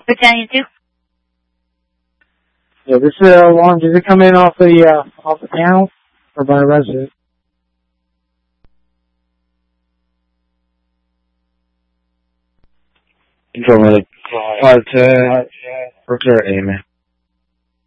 Battalion 2. Yeah, this alarm, does it come in off the panel or by a resident? Control medic. 510. Repair aiming.